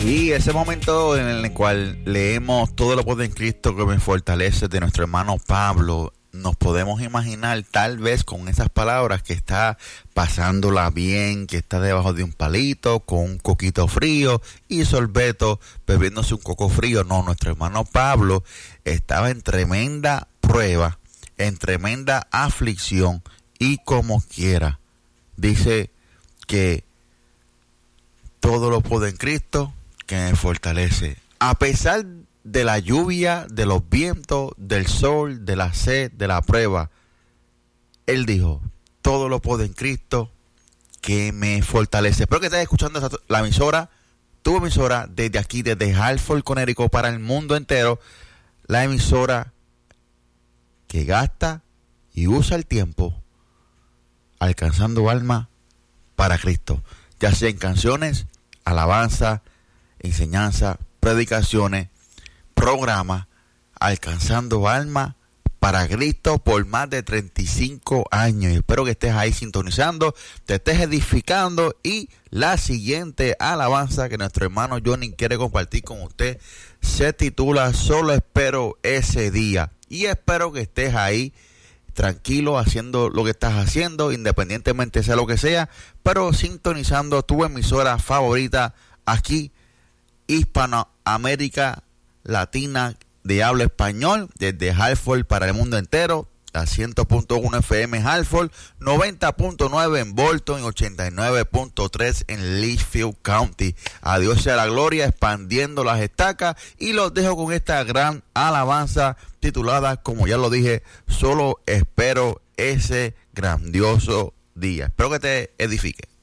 Y ese momento en el cual leemos todo lo puedo en Cristo que me fortalece de nuestro hermano Pablo, nos podemos imaginar tal vez con esas palabras que está pasándola bien, que está debajo de un palito con un coquito frío y sorbeto bebiéndose un coco frío. No, nuestro hermano Pablo estaba en tremenda prueba, en tremenda aflicción y como quiera dice que todo lo puedo en Cristo que me fortalece. A pesar de la lluvia, de los vientos, del sol, de la sed, de la prueba, él dijo, todo lo puedo en Cristo que me fortalece. Espero que estés escuchando la emisora, tu emisora, desde aquí, desde Hartford, Connecticut, para el mundo entero, la emisora que gasta y usa el tiempo alcanzando alma para Cristo, ya sea en canciones, alabanza, enseñanza, predicaciones, programa, alcanzando alma para Cristo por más de 35 años. Y espero que estés ahí sintonizando, te estés edificando. Y la siguiente alabanza que nuestro hermano Johnny quiere compartir con usted se titula Solo espero ese día. Y espero que estés ahí tranquilo haciendo lo que estás haciendo, independientemente sea lo que sea, pero sintonizando tu emisora favorita aquí, Hispanoamérica Latina de habla español, desde Hartford para el mundo entero, a 100.1 FM en Hartford, 90.9 en Bolton y 89.3 en Litchfield County. A Dios sea la gloria, expandiendo las estacas, y los dejo con esta gran alabanza titulada, como ya lo dije, Solo espero ese grandioso día. Espero que te edifique.